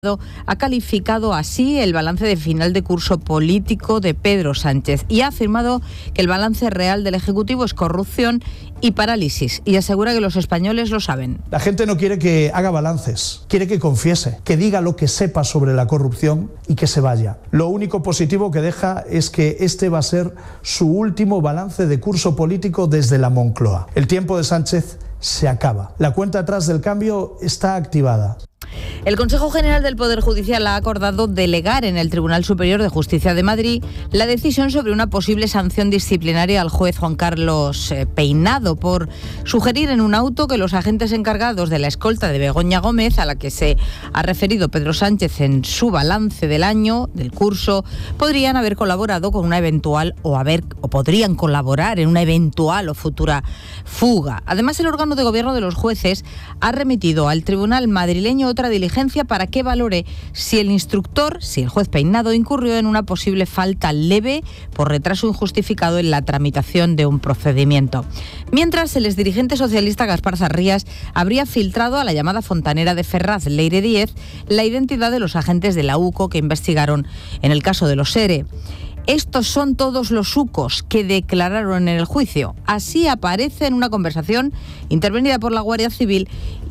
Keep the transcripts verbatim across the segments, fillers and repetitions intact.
Ha calificado así el balance de final de curso político de Pedro Sánchez y ha afirmado que el balance real del Ejecutivo es corrupción y parálisis, y asegura que los españoles lo saben. La gente no quiere que haga balances, quiere que confiese, que diga lo que sepa sobre la corrupción y que se vaya. Lo único positivo que deja es que este va a ser su último balance de curso político desde la Moncloa. El tiempo de Sánchez se acaba. La cuenta atrás del cambio está activada. El Consejo General del Poder Judicial ha acordado delegar en el Tribunal Superior de Justicia de Madrid la decisión sobre una posible sanción disciplinaria al juez Juan Carlos Peinado por sugerir en un auto que los agentes encargados de la escolta de Begoña Gómez, a la que se ha referido Pedro Sánchez en su balance del año, del curso, podrían haber colaborado con una eventual o haber o podrían colaborar en una eventual o futura fuga. Además, el órgano de gobierno de los jueces ha remitido al Tribunal madrileño otra diligencia para que valore si el instructor, si el juez Peinado, incurrió en una posible falta leve por retraso injustificado en la tramitación de un procedimiento. Mientras, el exdirigente socialista Gaspar Zarrías habría filtrado a la llamada fontanera de Ferraz, Leire Díez, la identidad de los agentes de la UCO que investigaron en el caso de los ERE. Estos son todos los ucos que declararon en el juicio. Así aparece en una conversación intervenida por la Guardia Civil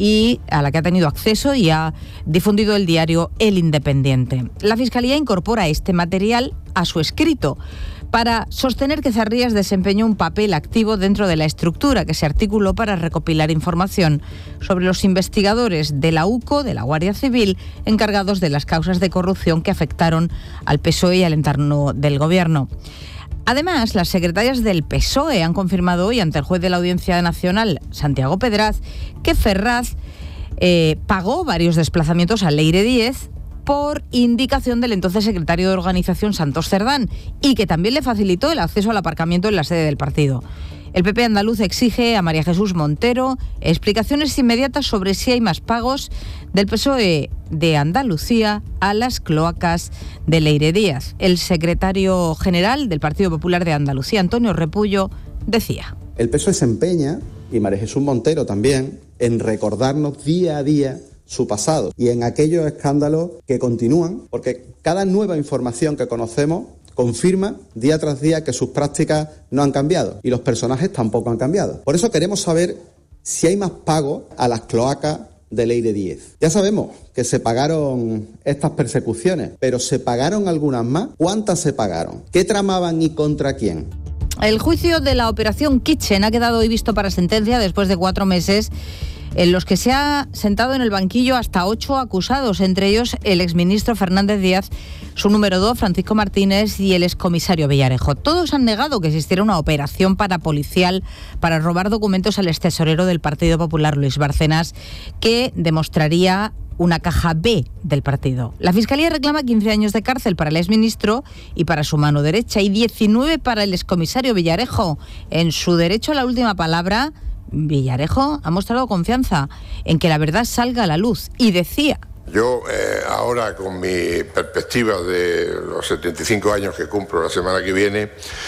y a la que ha tenido acceso y ha difundido el diario El Independiente. La Fiscalía incorpora este material a su escrito para sostener que Zarrías desempeñó un papel activo dentro de la estructura que se articuló para recopilar información sobre los investigadores de la UCO, de la Guardia Civil, encargados de las causas de corrupción que afectaron al P S O E y al entorno del Gobierno. Además, las secretarias del P S O E han confirmado hoy ante el juez de la Audiencia Nacional, Santiago Pedraz, que Ferraz eh, pagó varios desplazamientos a Leire Díez por indicación del entonces secretario de Organización, Santos Cerdán, y que también le facilitó el acceso al aparcamiento en la sede del partido. El P P andaluz exige a María Jesús Montero explicaciones inmediatas sobre si hay más pagos del P S O E de Andalucía a las cloacas de Leire Díaz. El secretario general del Partido Popular de Andalucía, Antonio Repullo, decía: el P S O E se empeña, y María Jesús Montero también, en recordarnos día a día su pasado y en aquellos escándalos que continúan, porque cada nueva información que conocemos confirma día tras día que sus prácticas no han cambiado y los personajes tampoco han cambiado. Por eso queremos saber si hay más pagos a las cloacas de Leire Díez. Ya sabemos que se pagaron estas persecuciones, pero ¿se pagaron algunas más? ¿Cuántas se pagaron? ¿Qué tramaban y contra quién? El juicio de la Operación Kitchen ha quedado hoy visto para sentencia después de cuatro meses en los que se ha sentado en el banquillo hasta ocho acusados, entre ellos el exministro Fernández Díaz, su número dos, Francisco Martínez, y el excomisario Villarejo. Todos han negado que existiera una operación parapolicial para robar documentos al extesorero del Partido Popular, Luis Bárcenas, que demostraría una caja B del partido. La Fiscalía reclama quince años de cárcel para el exministro y para su mano derecha y diecinueve para el excomisario Villarejo. En su derecho a la última palabra, Villarejo ha mostrado confianza en que la verdad salga a la luz y decía: yo eh, ahora, con mi perspectiva de los setenta y cinco años que cumplo la semana que viene,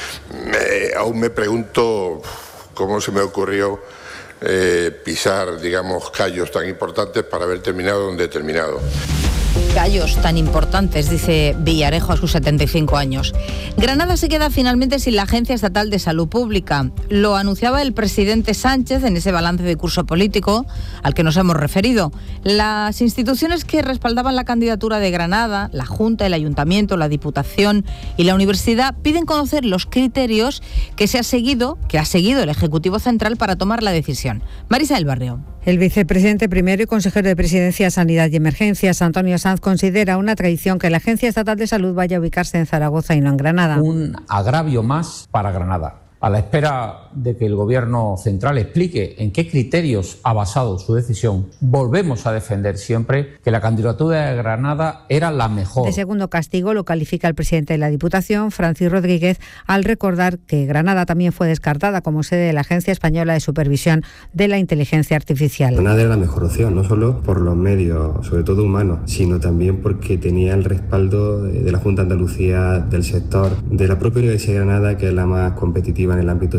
me, aún me pregunto cómo se me ocurrió eh, pisar, digamos, callos tan importantes para haber terminado donde he terminado. Gallos tan importantes, dice Villarejo a sus setenta y cinco años. Granada se queda finalmente sin la Agencia Estatal de Salud Pública. Lo anunciaba el presidente Sánchez en ese balance de curso político al que nos hemos referido. Las instituciones que respaldaban la candidatura de Granada, la Junta, el Ayuntamiento, la Diputación y la Universidad, piden conocer los criterios que se ha seguido, que ha seguido el Ejecutivo Central para tomar la decisión. Marisa del Barrio. El vicepresidente primero y consejero de Presidencia, Sanidad y Emergencias, Antonio Sanz, considera una traición que la Agencia Estatal de Salud vaya a ubicarse en Zaragoza y no en Granada. Un agravio más para Granada. A la espera de que el Gobierno central explique en qué criterios ha basado su decisión, volvemos a defender siempre que la candidatura de Granada era la mejor. De segundo castigo lo califica el presidente de la Diputación, Francis Rodríguez, al recordar que Granada también fue descartada como sede de la Agencia Española de Supervisión de la Inteligencia Artificial. Granada era la mejor opción, no solo por los medios, sobre todo humanos, sino también porque tenía el respaldo de la Junta de Andalucía, del sector, de la propia Universidad de Granada, que es la más competitiva en el ámbito sanitario.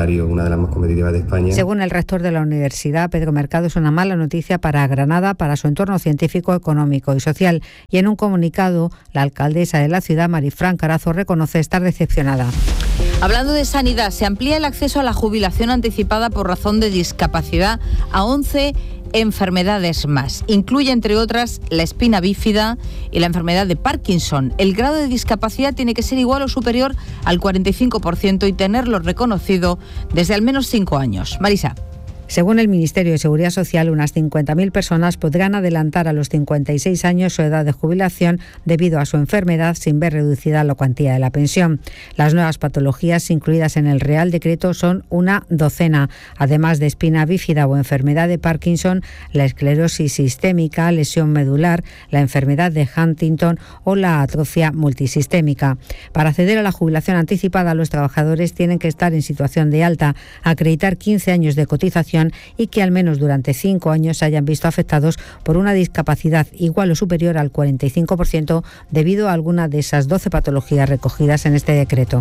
salario una de las más competitivas de España. Según el rector de la universidad, Pedro Mercado, es una mala noticia para Granada, para su entorno científico, económico y social. Y en un comunicado, la alcaldesa de la ciudad, Marifran Carazo, reconoce estar decepcionada. Hablando de sanidad, se amplía el acceso a la jubilación anticipada por razón de discapacidad a once enfermedades más. Incluye, entre otras, la espina bífida y la enfermedad de Parkinson. El grado de discapacidad tiene que ser igual o superior al cuarenta y cinco por ciento y tenerlo reconocido desde al menos cinco años. Marisa. Según el Ministerio de Seguridad Social, unas cincuenta mil personas podrán adelantar a los cincuenta y seis años su edad de jubilación debido a su enfermedad sin ver reducida la cuantía de la pensión. Las nuevas patologías incluidas en el Real Decreto son una docena. Además de espina bífida o enfermedad de Parkinson, la esclerosis sistémica, lesión medular, la enfermedad de Huntington o la atrofia multisistémica. Para acceder a la jubilación anticipada, los trabajadores tienen que estar en situación de alta, acreditar quince años de cotización y que al menos durante cinco años se hayan visto afectados por una discapacidad igual o superior al cuarenta y cinco por ciento debido a alguna de esas doce patologías recogidas en este decreto.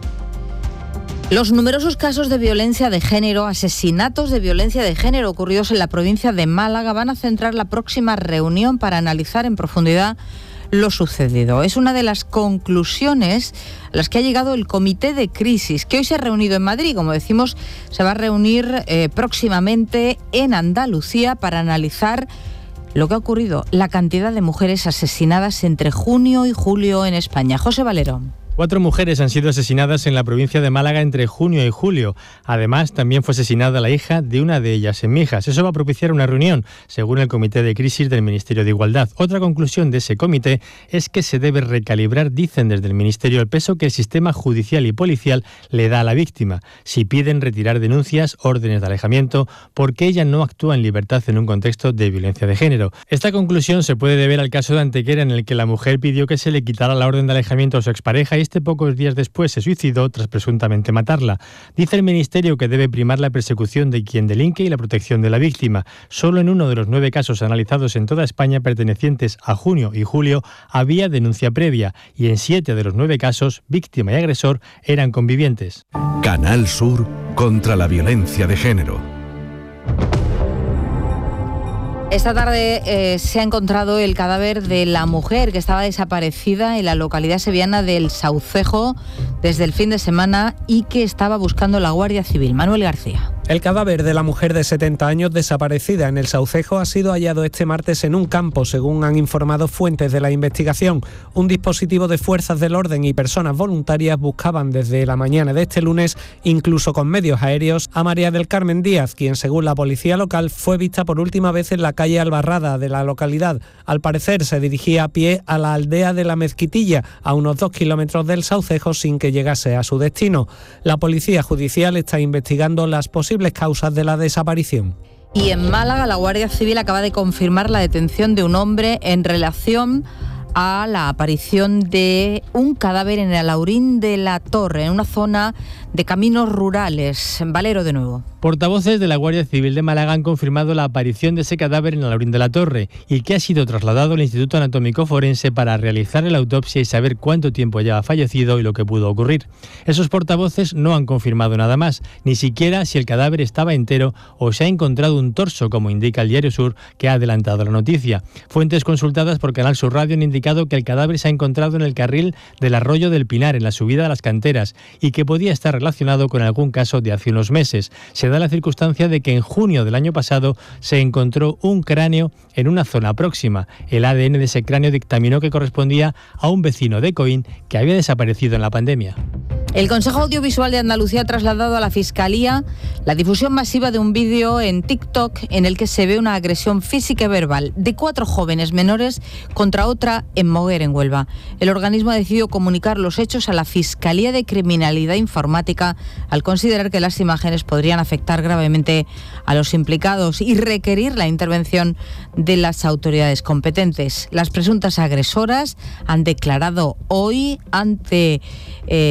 Los numerosos casos de violencia de género, asesinatos de violencia de género ocurridos en la provincia de Málaga van a centrar la próxima reunión para analizar en profundidad lo sucedido. Es una de las conclusiones a las que ha llegado el Comité de Crisis, que hoy se ha reunido en Madrid. Como decimos, se va a reunir eh, próximamente en Andalucía para analizar lo que ha ocurrido, la cantidad de mujeres asesinadas entre junio y julio en España. José Valero. Cuatro mujeres han sido asesinadas en la provincia de Málaga entre junio y julio. Además, también fue asesinada la hija de una de ellas en Mijas. Eso va a propiciar una reunión, según el Comité de Crisis del Ministerio de Igualdad. Otra conclusión de ese comité es que se debe recalibrar, dicen desde el Ministerio, el peso que el sistema judicial y policial le da a la víctima. Si piden retirar denuncias, órdenes de alejamiento, porque ella no actúa en libertad en un contexto de violencia de género. Esta conclusión se puede deber al caso de Antequera, en el que la mujer pidió que se le quitara la orden de alejamiento a su expareja y este pocos días después se suicidó tras presuntamente matarla. Dice el Ministerio que debe primar la persecución de quien delinque y la protección de la víctima. Solo en uno de los nueve casos analizados en toda España pertenecientes a junio y julio había denuncia previa y en siete de los nueve casos víctima y agresor eran convivientes. Canal Sur contra la violencia de género. Esta tarde eh, se ha encontrado el cadáver de la mujer que estaba desaparecida en la localidad sevillana del Saucejo desde el fin de semana y que estaba buscando la Guardia Civil. Manuel García. El cadáver de la mujer de setenta años desaparecida en el Saucejo ha sido hallado este martes en un campo, según han informado fuentes de la investigación. Un dispositivo de fuerzas del orden y personas voluntarias buscaban desde la mañana de este lunes, incluso con medios aéreos, a María del Carmen Díaz, quien, según la policía local, fue vista por última vez en la calle Albarrada de la localidad. Al parecer se dirigía a pie a la aldea de la Mezquitilla, a unos dos kilómetros del Saucejo, sin que llegase a su destino. La policía judicial está investigando las posibilidades causas de la desaparición. Y en Málaga, la Guardia Civil acaba de confirmar la detención de un hombre en relación a la aparición de un cadáver en el Alaurín de la Torre, en una zona de caminos rurales. Valero de nuevo. Portavoces de la Guardia Civil de Málaga han confirmado la aparición de ese cadáver en el Alaurín de la Torre y que ha sido trasladado al Instituto Anatómico Forense para realizar la autopsia y saber cuánto tiempo ya ha fallecido y lo que pudo ocurrir. Esos portavoces no han confirmado nada más, ni siquiera si el cadáver estaba entero o se ha encontrado un torso, como indica el Diario Sur, que ha adelantado la noticia. Fuentes consultadas por Canal Sur Radio han indicado que el cadáver se ha encontrado en el carril del Arroyo del Pinar, en la subida de las Canteras, y que podía estar relacionado con algún caso de hace unos meses. Se da la circunstancia de que en junio del año pasado se encontró un cráneo en una zona próxima. El A D N de ese cráneo dictaminó que correspondía a un vecino de Coín que había desaparecido en la pandemia. El Consejo Audiovisual de Andalucía ha trasladado a la Fiscalía la difusión masiva de un vídeo en TikTok en el que se ve una agresión física y verbal de cuatro jóvenes menores contra otra en Moguer, en Huelva. El organismo ha decidido comunicar los hechos a la Fiscalía de Criminalidad Informática al considerar que las imágenes podrían afectar gravemente a los implicados y requerir la intervención de las autoridades competentes. Las presuntas agresoras han declarado hoy ante eh, el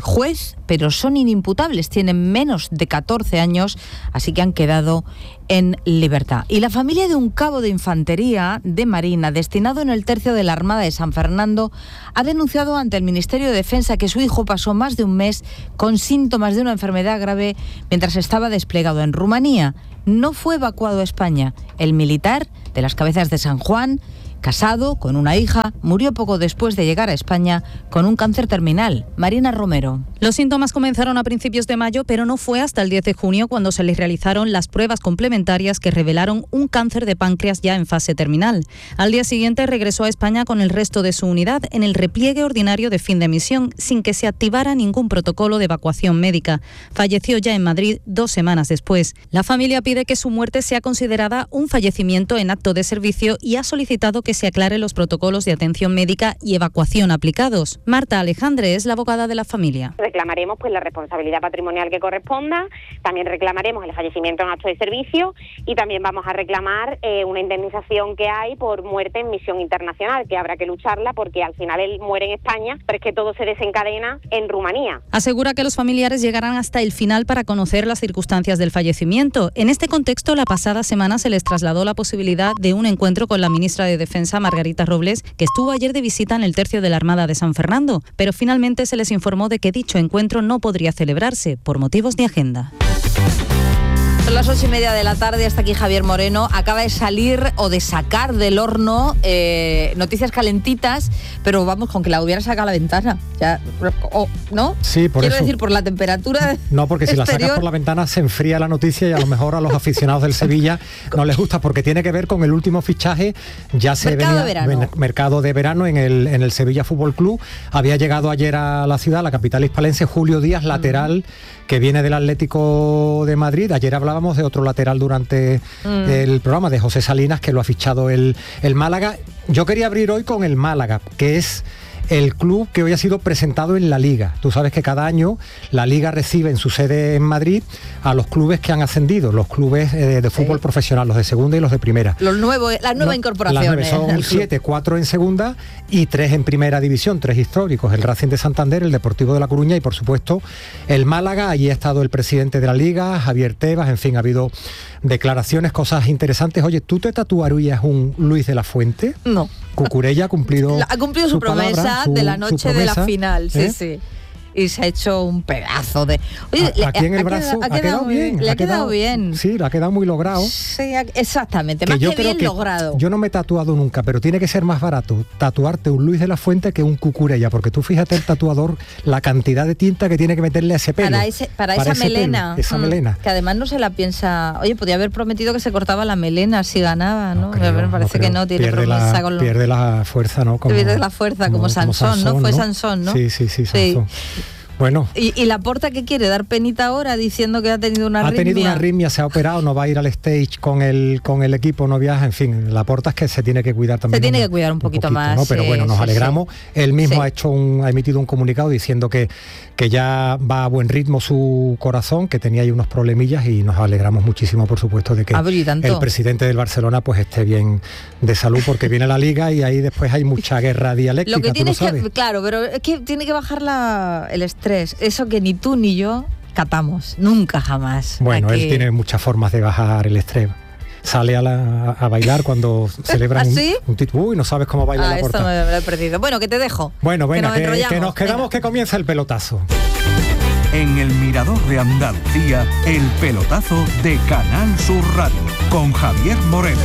juez, pero son inimputables, tienen menos de catorce años, así que han quedado en libertad. Y la familia de un cabo de infantería de Marina, destinado en el tercio de la Armada de San Fernando, ha denunciado ante el Ministerio de Defensa que su hijo pasó más de un mes con síntomas de una enfermedad grave mientras estaba desplegado en Rumanía. No fue evacuado a España. El militar de las Cabezas de San Juan, casado con una hija, murió poco después de llegar a España con un cáncer terminal. Marina Romero. Los síntomas comenzaron a principios de mayo, pero no fue hasta el diez de junio cuando se les realizaron las pruebas complementarias que revelaron un cáncer de páncreas ya en fase terminal. Al día siguiente regresó a España con el resto de su unidad en el repliegue ordinario de fin de misión, sin que se activara ningún protocolo de evacuación médica. Falleció ya en Madrid dos semanas después. La familia pide que su muerte sea considerada un fallecimiento en acto de servicio y ha solicitado que se aclaren los protocolos de atención médica y evacuación aplicados. Marta Alejandre es la abogada de la familia. Reclamaremos pues la responsabilidad patrimonial que corresponda, también reclamaremos el fallecimiento en acto de servicio y también vamos a reclamar eh, una indemnización que hay por muerte en misión internacional, que habrá que lucharla porque al final él muere en España, pero es que todo se desencadena en Rumanía. Asegura que los familiares llegarán hasta el final para conocer las circunstancias del fallecimiento. En este contexto, la pasada semana se les trasladó la posibilidad de un encuentro con la ministra de Defensa, Margarita Robles, que estuvo ayer de visita en el tercio de la Armada de San Fernando, pero finalmente se les informó de que dicho encuentro no podría celebrarse por motivos de agenda. Son las ocho y media de la tarde, hasta aquí Javier Moreno. Acaba de salir o de sacar del horno eh, noticias calentitas, pero vamos, con que la hubiera sacado a la ventana. Ya, o, ¿no? Sí, por Quiero eso. decir, por la temperatura. No, porque si exterior, la sacas por la ventana se enfría la noticia y a lo mejor a los aficionados del Sevilla no les gusta, porque tiene que ver con el último fichaje. Ya se mercado venía, de verano. mercado de verano en el, en el Sevilla Fútbol Club. Había llegado ayer a la ciudad, la capital hispalense, Julio Díaz, lateral, mm. que viene del Atlético de Madrid. Ayer hablábamos de otro lateral durante mm. el programa, de José Salinas, que lo ha fichado el, el Málaga. Yo quería abrir hoy con el Málaga, que es el club que hoy ha sido presentado en la Liga. Tú sabes que cada año la Liga recibe en su sede en Madrid a los clubes que han ascendido, los clubes eh, de fútbol sí. profesional, los de segunda y los de primera. Los nuevos, las nuevas no, incorporaciones. Las nueve son siete, cuatro en segunda y tres en primera división, tres históricos, el Racing de Santander, el Deportivo de La Coruña y por supuesto el Málaga. Allí ha estado el presidente de la Liga, Javier Tebas, en fin, ha habido declaraciones, cosas interesantes. Oye, ¿tú te tatuarías un Luis de la Fuente? No. Cucurella ha cumplido ha cumplido su, su promesa palabra, su, de la noche promesa, de la final, sí, ¿eh? sí. Y se ha hecho un pedazo de... Oye, aquí en el brazo ha quedado, ha quedado bien. Le ha, ha quedado, quedado bien. Sí, le ha quedado muy logrado. Sí, exactamente, más que, que bien que logrado. Yo no me he tatuado nunca, pero tiene que ser más barato tatuarte un Luis de la Fuente que un Cucurella, porque tú fíjate el tatuador, la cantidad de tinta que tiene que meterle a ese pelo. Para, ese, para, para esa melena. Pelo, esa mm, melena. Que además no se la piensa... Oye, podía haber prometido que se cortaba la melena si ganaba, ¿no? no creo, me parece no que no, tiene pierde promesa la, con lo... Pierde la fuerza, ¿no? Como, pierde la fuerza, como, como, Sansón, como Sansón, ¿no? Fue ¿no? Sansón, ¿no? Sí, sí, sí, Sansón. Sí. Bueno. ¿Y, y Laporta qué quiere? ¿Dar penita ahora diciendo que ha tenido una arritmia? Ha tenido una arritmia, se ha operado, no va a ir al stage con el con el equipo, no viaja, en fin. Laporta es que se tiene que cuidar también. Se tiene un, que cuidar un poquito, un poquito más. ¿no? Pero sí, bueno, nos sí, alegramos. Sí. Él mismo sí. ha hecho un, ha emitido un comunicado diciendo que, que ya va a buen ritmo su corazón, que tenía ahí unos problemillas y nos alegramos muchísimo, por supuesto, de que el presidente del Barcelona pues esté bien de salud, porque viene la Liga y ahí después hay mucha guerra dialéctica. Lo que tiene ¿tú lo sabes? que, claro, pero es que tiene que bajar la, el estrés. Eso que ni tú ni yo catamos, nunca jamás. Bueno, Aquí... él tiene muchas formas de bajar el estrés. Sale a, la, a bailar cuando celebran ¿sí? un, un título. Uy, no sabes cómo baila ah, la Porta. Esto me lo he perdido. Bueno, que te dejo. Bueno, venga, que, nos, que, que nos quedamos, venga. Que comienza el pelotazo. En el Mirador de Andalucía, el pelotazo de Canal Sur Radio, con Javier Moreno.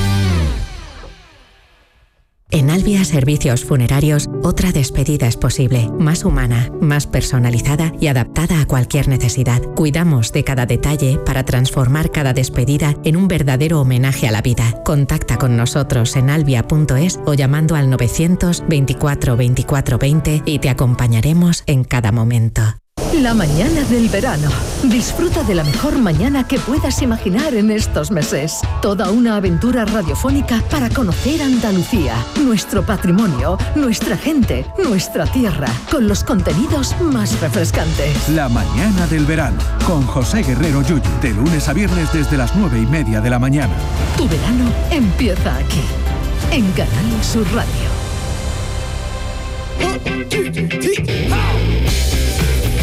En Albia Servicios Funerarios, otra despedida es posible, más humana, más personalizada y adaptada a cualquier necesidad. Cuidamos de cada detalle para transformar cada despedida en un verdadero homenaje a la vida. Contacta con nosotros en albia punto es o llamando al novecientos veinticuatro veinticuatro veinte y te acompañaremos en cada momento. La mañana del verano. Disfruta de la mejor mañana que puedas imaginar en estos meses. Toda una aventura radiofónica para conocer Andalucía, nuestro patrimonio, nuestra gente, nuestra tierra, con los contenidos más refrescantes. La mañana del verano, con José Guerrero Yuyu, de lunes a viernes desde las nueve y media de la mañana. Tu verano empieza aquí, en Canal Sur Radio.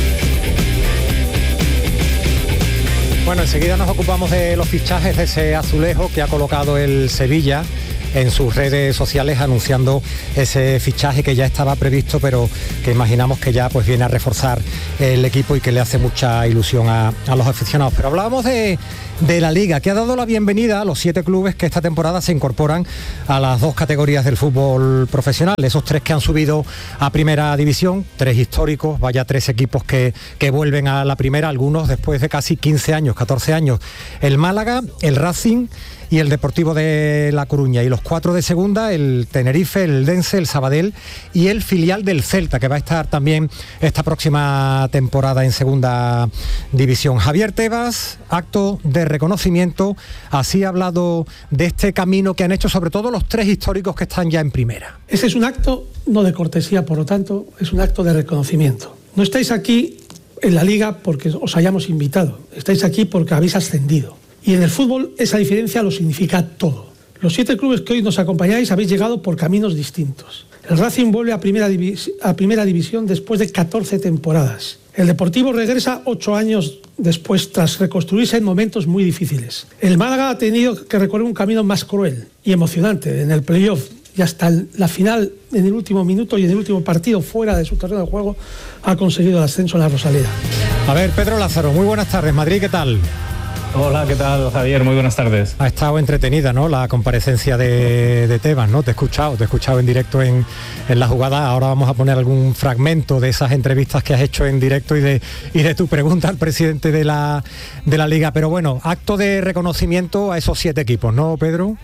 Bueno, enseguida nos ocupamos de los fichajes de ese azulejo que ha colocado el Sevilla en sus redes sociales anunciando ese fichaje que ya estaba previsto, pero que imaginamos que ya pues viene a reforzar el equipo y que le hace mucha ilusión a, a los aficionados. Pero hablábamos de, de la Liga, que ha dado la bienvenida a los siete clubes que esta temporada se incorporan a las dos categorías del fútbol profesional. Esos tres que han subido a primera división, tres históricos, vaya tres equipos que, que vuelven a la primera, algunos después de casi quince años, catorce años. El Málaga, el Racing y el Deportivo de La Coruña, y los cuatro de segunda, el Tenerife, el Dense, el Sabadell y el filial del Celta, que va a estar también esta próxima temporada en segunda división. Javier Tebas, acto de reconocimiento, así ha hablado de este camino que han hecho sobre todo los tres históricos que están ya en primera. Ese es un acto no de cortesía, por lo tanto, es un acto de reconocimiento. No estáis aquí en la Liga porque os hayamos invitado, estáis aquí porque habéis ascendido. Y en el fútbol esa diferencia lo significa todo. Los siete clubes que hoy nos acompañáis habéis llegado por caminos distintos. El Racing vuelve a primera, divis- a primera división después de catorce temporadas. El Deportivo regresa ocho años después tras reconstruirse en momentos muy difíciles. El Málaga ha tenido que recorrer un camino más cruel y emocionante en el playoff y hasta la final, en el último minuto y en el último partido fuera de su terreno de juego, ha conseguido el ascenso en la Rosaleda. A ver, Pedro Lázaro, muy buenas tardes. Madrid, ¿qué tal? Hola, ¿qué tal, Javier? Muy buenas tardes. Ha estado entretenida, ¿no?, la comparecencia de, de Tebas, ¿no? Te he escuchado, te he escuchado en directo en, en la jugada. Ahora vamos a poner algún fragmento de esas entrevistas que has hecho en directo y de, y de tu pregunta al presidente de la, de la Liga. Pero bueno, acto de reconocimiento a esos siete equipos, ¿no, Pedro?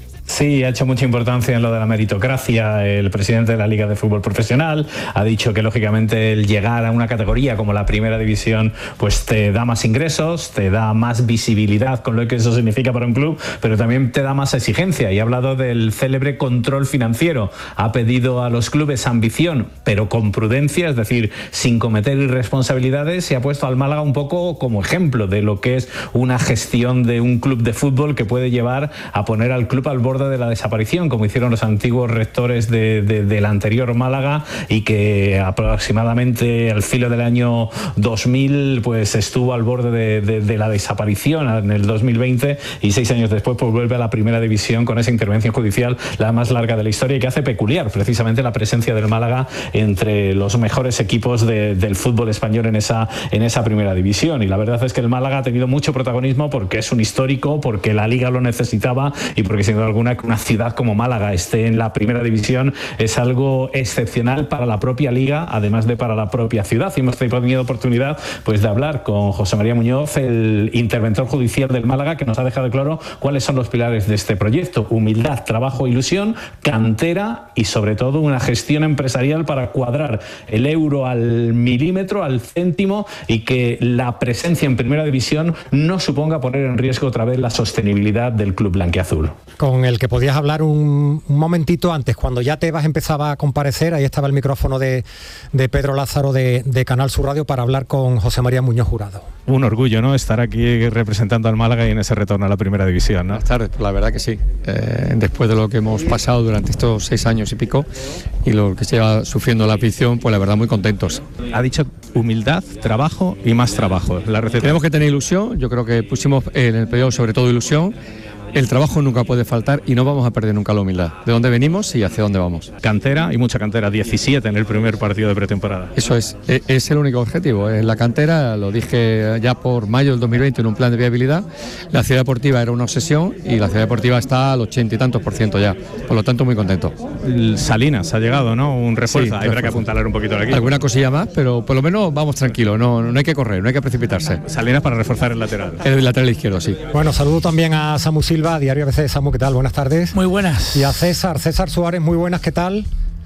Sí, ha hecho mucha importancia en lo de la meritocracia. El presidente de la Liga de Fútbol Profesional ha dicho que lógicamente el llegar a una categoría como la Primera División pues te da más ingresos, te da más visibilidad con lo que eso significa para un club, pero también te da más exigencia, y ha hablado del célebre control financiero. Ha pedido a los clubes ambición, pero con prudencia, es decir, sin cometer irresponsabilidades, y ha puesto al Málaga un poco como ejemplo de lo que es una gestión de un club de fútbol que puede llevar a poner al club al borde de la desaparición, como hicieron los antiguos rectores de, de, del anterior Málaga, y que aproximadamente al filo del año dos mil pues estuvo al borde de, de, de la desaparición en el dos mil veinte, y seis años después pues vuelve a la Primera División con esa intervención judicial, la más larga de la historia, y que hace peculiar precisamente la presencia del Málaga entre los mejores equipos de, del fútbol español en esa, en esa Primera División. Y la verdad es que el Málaga ha tenido mucho protagonismo porque es un histórico, porque la Liga lo necesitaba, y porque sin duda alguna que una ciudad como Málaga esté en la Primera División es algo excepcional para la propia Liga, además de para la propia ciudad. Y hemos tenido oportunidad pues de hablar con José María Muñoz, el interventor judicial del Málaga, que nos ha dejado claro cuáles son los pilares de este proyecto: humildad, trabajo, ilusión, cantera y sobre todo una gestión empresarial para cuadrar el euro al milímetro, al céntimo, y que la presencia en Primera División no suponga poner en riesgo otra vez la sostenibilidad del club blanquiazul. Con el que podías hablar un, un momentito antes, cuando ya Tebas empezaba a comparecer, ahí estaba el micrófono de, de Pedro Lázaro de, de Canal Sur Radio para hablar con José María Muñoz Jurado. Un orgullo, ¿no?, estar aquí representando al Málaga y en ese retorno a la Primera División, ¿no? Buenas tardes, la verdad que sí. Eh, después de lo que hemos pasado durante estos seis años y pico y lo que se lleva sufriendo la afición, pues la verdad muy contentos. Ha dicho humildad, trabajo y más trabajo. La receta. Tenemos que tener ilusión. Yo creo que pusimos en el periodo sobre todo ilusión. El trabajo nunca puede faltar y no vamos a perder nunca la humildad. De dónde venimos y hacia dónde vamos. Cantera, y mucha cantera, diecisiete en el primer partido de pretemporada. Eso es, es el único objetivo, es la cantera. Lo dije ya por mayo del dos mil veinte en un plan de viabilidad. La ciudad deportiva era una obsesión y la ciudad deportiva está al ochenta y tantos por ciento ya. Por lo tanto, muy contento. Salinas ha llegado, ¿no? Un refuerzo. Sí, habrá que apuntalar un poquito aquí. Alguna cosilla más, pero por lo menos vamos tranquilos. No, no hay que correr, no hay que precipitarse. Salinas para reforzar el lateral. El lateral izquierdo, sí. Bueno, saludo también a Samu Silva, Diario A B C. Samu, ¿qué tal? Buenas tardes. Muy buenas. Y a César, César Suárez, muy buenas, ¿qué tal?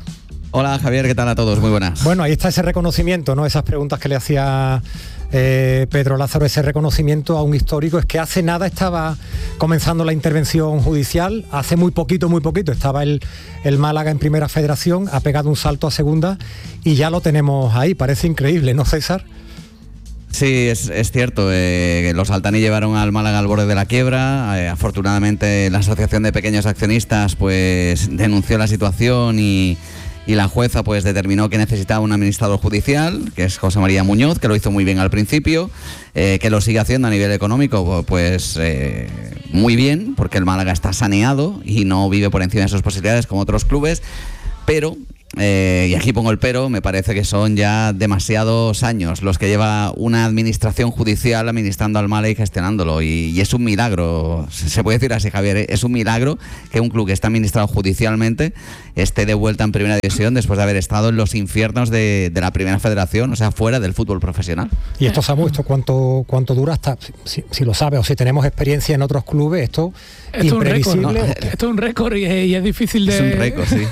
Hola Javier, ¿qué tal a todos? Muy buenas. Bueno, ahí está ese reconocimiento, ¿no? Esas preguntas que le hacía eh, Pedro Lázaro, ese reconocimiento a un histórico. Es que hace nada estaba comenzando la intervención judicial, hace muy poquito, muy poquito, estaba el, el Málaga en Primera Federación, ha pegado un salto a Segunda y ya lo tenemos ahí, parece increíble, ¿no, César? Sí, es, es cierto, eh, los Altani llevaron al Málaga al borde de la quiebra. Eh, afortunadamente la Asociación de Pequeños Accionistas pues denunció la situación y, y la jueza pues determinó que necesitaba un administrador judicial, que es José María Muñoz, que lo hizo muy bien al principio, eh, que lo sigue haciendo a nivel económico pues eh, muy bien, porque el Málaga está saneado y no vive por encima de sus posibilidades como otros clubes, pero... Eh, y aquí pongo el pero, me parece que son ya demasiados años los que lleva una administración judicial administrando al Málaga y gestionándolo, y, y es un milagro, se puede decir así, Javier, ¿eh? Es un milagro que un club que está administrado judicialmente esté de vuelta en primera división después de haber estado en los infiernos de, de la primera federación, o sea, fuera del fútbol profesional. Y esto, Samu, ¿esto cuánto, cuánto dura? Hasta, si, si lo sabes o si tenemos experiencia en otros clubes, esto... Esto imprevisible. Es un récord, ¿no? Esto es un récord y, y es difícil de... Es un récord, sí.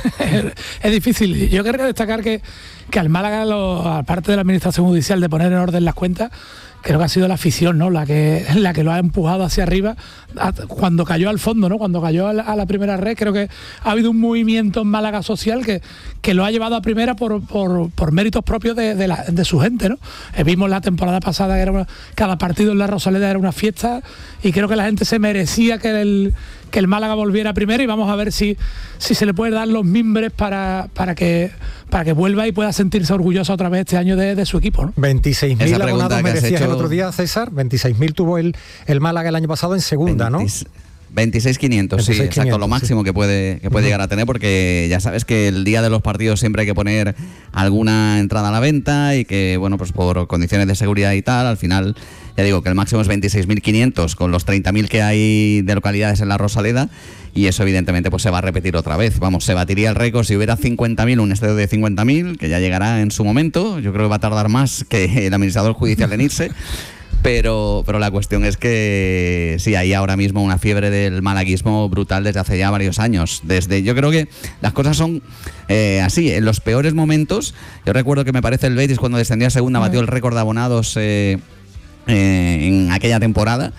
Es difícil. Yo querría destacar que, que al Málaga, lo, aparte de la administración judicial, de poner en orden las cuentas, creo que ha sido la afición, ¿no? La que, la que lo ha empujado hacia arriba cuando cayó al fondo, ¿no? Cuando cayó a la, a la primera red, creo que ha habido un movimiento en Málaga social que, que lo ha llevado a primera por, por, por méritos propios de, de, la, de su gente, ¿no? Eh, vimos la temporada pasada que era una, cada partido en la Rosaleda era una fiesta, y creo que la gente se merecía que el, que el Málaga volviera a primera, y vamos a ver si, si se le puede dar los mimbres para, para, que, para que vuelva y pueda sentirse orgulloso otra vez este año de, de su equipo, ¿no? veintiséis mil abonados me decías el otro día, César, veintiséis mil tuvo el, el Málaga el año pasado en segunda, ¿no? veintiséis mil quinientos, sí, exacto, lo máximo sí. que puede, que puede uh-huh. llegar a tener, porque ya sabes que el día de los partidos siempre hay que poner alguna entrada a la venta, y que, bueno, pues por condiciones de seguridad y tal, al final, ya digo que el máximo es veintiséis mil quinientos, con los treinta mil que hay de localidades en la Rosaleda, y eso evidentemente pues se va a repetir otra vez. Vamos, se batiría el récord si hubiera cincuenta mil, un estadio de cincuenta mil, que ya llegará en su momento. Yo creo que va a tardar más que el administrador judicial en irse. Pero, pero la cuestión es que sí, hay ahora mismo una fiebre del malaguismo brutal desde hace ya varios años. Desde, yo creo que las cosas son eh, así, en los peores momentos. Yo recuerdo que me parece el Betis cuando descendió a segunda batió el récord de abonados eh, eh, en aquella temporada.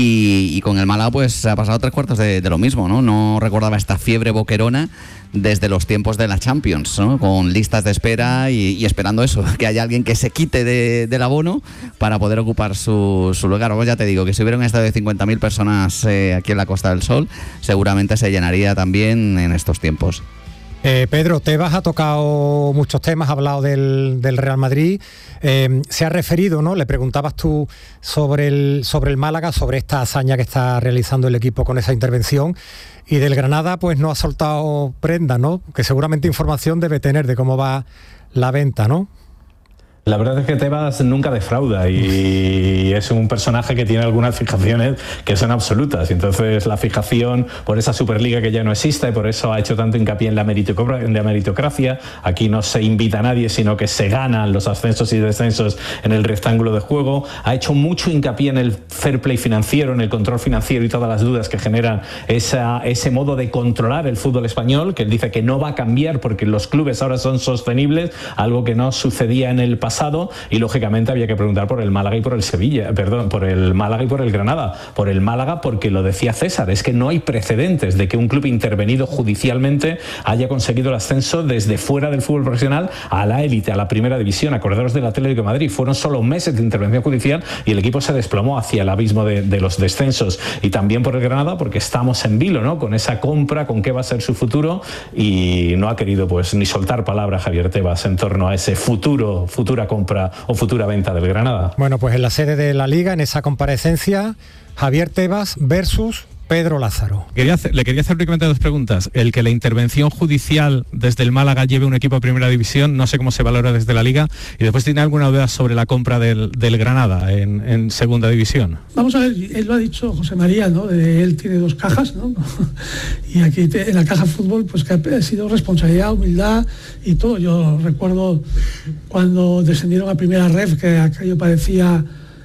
Y, y con el Málaga pues ha pasado tres cuartos de, de lo mismo, ¿no? No recordaba esta fiebre boquerona desde los tiempos de la Champions, ¿no? Con listas de espera y, y esperando eso, que haya alguien que se quite de, del abono para poder ocupar su, su lugar. Pues ya te digo que si hubiera un estadio de cincuenta mil personas eh, aquí en la Costa del Sol, seguramente se llenaría también en estos tiempos. Eh, Pedro, Tebas ha tocado muchos temas, ha hablado del, del Real Madrid, eh, se ha referido, ¿no? Le preguntabas tú sobre el, sobre el Málaga, sobre esta hazaña que está realizando el equipo con esa intervención, y del Granada pues no ha soltado prenda, ¿no? Que seguramente información debe tener de cómo va la venta, ¿no? La verdad es que Tebas nunca defrauda y es un personaje que tiene algunas fijaciones que son absolutas, y entonces la fijación por esa Superliga que ya no existe, por eso ha hecho tanto hincapié en la meritocracia. Aquí no se invita a nadie, sino que se ganan los ascensos y descensos en el rectángulo de juego. Ha hecho mucho hincapié en el fair play financiero, en el control financiero y todas las dudas que generan esa, ese modo de controlar el fútbol español, que él dice que no va a cambiar porque los clubes ahora son sostenibles, algo que no sucedía en el pasado. Y lógicamente había que preguntar por el Málaga y por el Sevilla, perdón, por el Málaga y por el Granada. Por el Málaga porque lo decía César, es que no hay precedentes de que un club intervenido judicialmente haya conseguido el ascenso desde fuera del fútbol profesional a la élite, a la primera división. Acordaros del Atlético de Madrid, fueron solo meses de intervención judicial y el equipo se desplomó hacia el abismo de, de los descensos. Y también por el Granada porque estamos en vilo, ¿no? Con esa compra, con qué va a ser su futuro, y no ha querido pues ni soltar palabra Javier Tebas en torno a ese futuro, futura compra o futura venta del Granada. Bueno, pues en la sede de la Liga, en esa comparecencia, Javier Tebas versus Pedro Lázaro. Quería hacer, le quería hacer únicamente dos preguntas. El que la intervención judicial desde el Málaga lleve un equipo a primera división, no sé cómo se valora desde la Liga, y después tiene alguna duda sobre la compra del, del Granada en, en segunda división. Vamos a ver, él lo ha dicho José María, ¿no? De, él tiene dos cajas, ¿no? Y aquí te, en la caja fútbol, pues que ha sido responsabilidad, humildad y todo. Yo recuerdo cuando descendieron a primera ref, que aquello parecía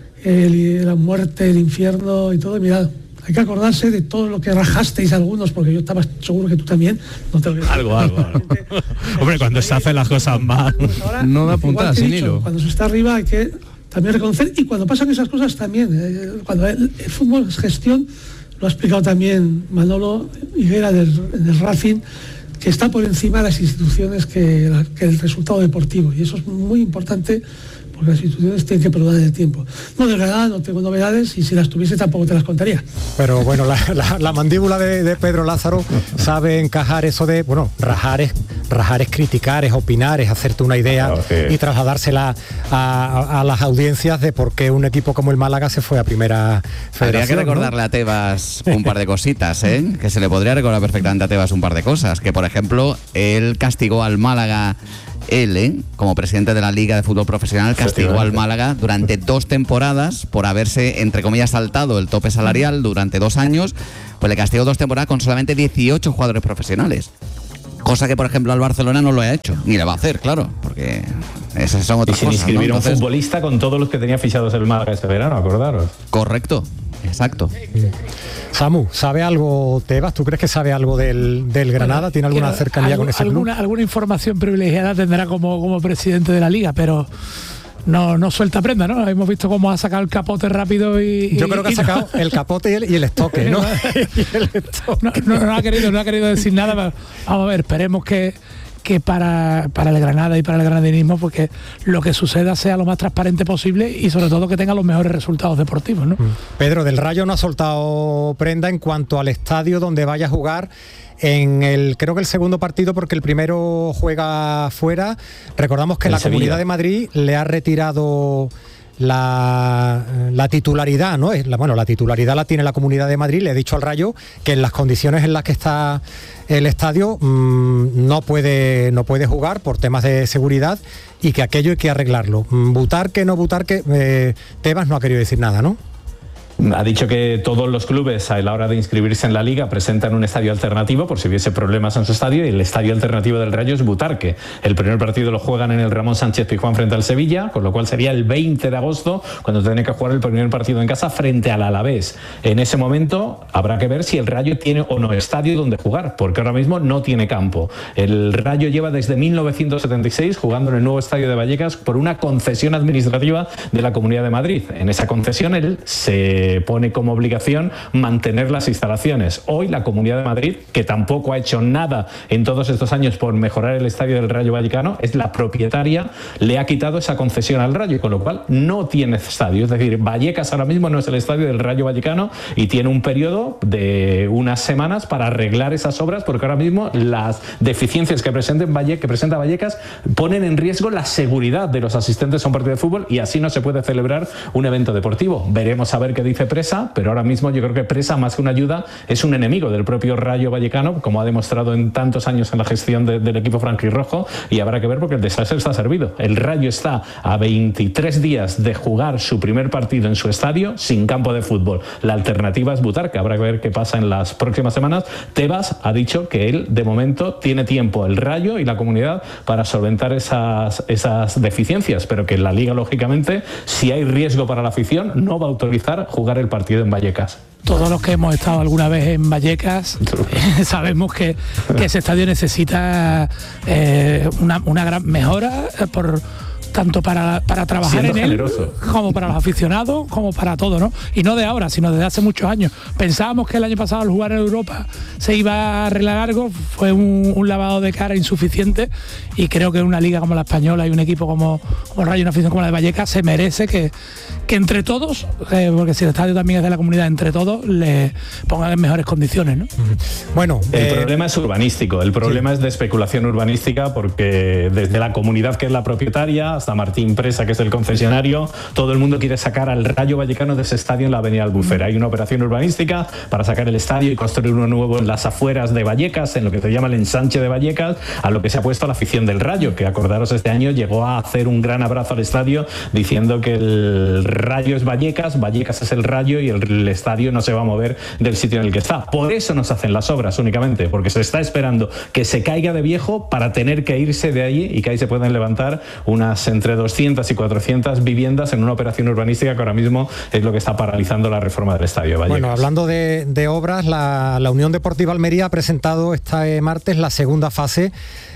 el, la muerte, el infierno y todo, y mirad, hay que acordarse de todo lo que rajasteis algunos, porque yo estaba seguro que tú también. No te olvides. Algo, algo, algo. Hombre, cuando se hacen las cosas mal, pues ahora, no da puntada sin hilo. Cuando se está arriba hay que también reconocer, y cuando pasan esas cosas también, eh, cuando el, el fútbol es gestión, lo ha explicado también Manolo Higuera del, del Racing, que está por encima de las instituciones que, que el resultado deportivo, y eso es muy importante, porque las instituciones tienen que perdurar en el tiempo. No, de Granada no tengo novedades y si las tuviese tampoco te las contaría. Pero bueno, la, la, la mandíbula de, de Pedro Lázaro sabe encajar eso de, bueno, rajar es, rajar es criticar, es opinar, es hacerte una idea claro, sí. y trasladársela a, a, a las audiencias de por qué un equipo como el Málaga se fue a primera federación. Habría que recordarle, ¿no?, a Tebas un par de cositas, ¿eh? Que se le podría recordar perfectamente a Tebas un par de cosas. Que, por ejemplo, él castigó al Málaga, él, ¿eh?, como presidente de la Liga de Fútbol Profesional, castigó al Málaga durante dos temporadas por haberse, entre comillas, saltado el tope salarial durante dos años. Pues le castigó dos temporadas con solamente dieciocho jugadores profesionales. Cosa que, por ejemplo, al Barcelona no lo ha hecho, ni le va a hacer, claro, porque esas son otras y sin cosas, inscribir ¿no? a un Entonces, futbolista con todos los que tenía fichados el Málaga este verano, acordaros. Correcto, exacto. Samu, ¿sabe algo Tebas? ¿Tú crees que sabe algo del, del Granada? ¿Tiene alguna Pero, cercanía algo, con ese alguna, club? Alguna información privilegiada tendrá como, como presidente de la Liga, pero... No, no suelta prenda, ¿no? Hemos visto cómo ha sacado el capote rápido y... Yo creo que ha sacado no. el capote y el, y el estoque, ¿no? y el estoque. No, no, no, ha querido, no ha querido decir nada, pero vamos a ver, esperemos que, que para, para el Granada y para el granadinismo, porque lo que suceda sea lo más transparente posible y sobre todo que tenga los mejores resultados deportivos, ¿no? Pedro, del Rayo no ha soltado prenda en cuanto al estadio donde vaya a jugar en el, creo que el segundo partido, porque el primero juega fuera. Recordamos que el la Sevilla. Comunidad de Madrid le ha retirado la, la titularidad, ¿no? La, bueno, la titularidad la tiene la Comunidad de Madrid. Le he dicho al Rayo que en las condiciones en las que está el estadio mmm, no puede no puede jugar por temas de seguridad y que aquello hay que arreglarlo. Butarque, no Butarque, eh, Tebas no ha querido decir nada, ¿no? Ha dicho que todos los clubes a la hora de inscribirse en la Liga presentan un estadio alternativo por si hubiese problemas en su estadio, y el estadio alternativo del Rayo es Butarque. El primer partido lo juegan en el Ramón Sánchez Pizjuán frente al Sevilla, con lo cual sería el veinte de agosto cuando tendrá que jugar el primer partido en casa frente al Alavés. En ese momento habrá que ver si el Rayo tiene o no estadio donde jugar, porque ahora mismo no tiene campo. El Rayo lleva desde mil novecientos setenta y seis jugando en el nuevo estadio de Vallecas por una concesión administrativa de la Comunidad de Madrid. En esa concesión él se pone como obligación mantener las instalaciones. Hoy la Comunidad de Madrid, que tampoco ha hecho nada en todos estos años por mejorar el estadio del Rayo Vallecano, es la propietaria, le ha quitado esa concesión al Rayo, con lo cual no tiene estadio. Es decir, Vallecas ahora mismo no es el estadio del Rayo Vallecano y tiene un periodo de unas semanas para arreglar esas obras, porque ahora mismo las deficiencias que, presenten Valle, que presenta Vallecas ponen en riesgo la seguridad de los asistentes a un partido de fútbol, y así no se puede celebrar un evento deportivo. Veremos a ver qué dice Presa, pero ahora mismo yo creo que Presa, más que una ayuda, es un enemigo del propio Rayo Vallecano, como ha demostrado en tantos años en la gestión de, del equipo franquirrojo, y habrá que ver porque el desastre está servido. El Rayo está a veintitrés días de jugar su primer partido en su estadio sin campo de fútbol. La alternativa es Butarque. Habrá que ver qué pasa en las próximas semanas. Tebas ha dicho que él, de momento, tiene tiempo, el Rayo y la Comunidad, para solventar esas, esas deficiencias, pero que la Liga, lógicamente, si hay riesgo para la afición, no va a autorizar jugar el partido en Vallecas. Todos los que hemos estado alguna vez en Vallecas eh, sabemos que, que ese estadio necesita eh, una, una gran mejora eh, por tanto para, para trabajar Siendo en generoso. él, como para los aficionados, como para todo, ¿no? Y no de ahora, sino desde hace muchos años. Pensábamos que el año pasado al jugar en Europa se iba a arreglar algo, fue un, un lavado de cara insuficiente, y creo que una liga como la española y un equipo como, como el Rayo, una afición como la de Vallecas, se merece que, que entre todos, eh, porque si el estadio también es de la comunidad, entre todos le pongan en mejores condiciones, ¿no? Bueno, el eh, problema es urbanístico, el problema sí. es de especulación urbanística, porque desde la comunidad, que es la propietaria, hasta Martín Presa, que es el concesionario, todo el mundo quiere sacar al Rayo Vallecano de ese estadio en la avenida Albufera. Hay una operación urbanística para sacar el estadio y construir uno nuevo en las afueras de Vallecas, en lo que se llama el ensanche de Vallecas, a lo que se ha puesto la afición del Rayo, que, acordaros, este año llegó a hacer un gran abrazo al estadio diciendo que el Rayo es Vallecas, Vallecas es el Rayo, y el, el estadio no se va a mover del sitio en el que está. Por eso no se hacen las obras únicamente, porque se está esperando que se caiga de viejo para tener que irse de allí y que ahí se puedan levantar unas entre doscientas y cuatrocientas viviendas en una operación urbanística que ahora mismo es lo que está paralizando la reforma del estadio de Vallecas. Bueno, hablando de, de obras, la, la Unión Deportiva Almería ha presentado este martes la segunda fase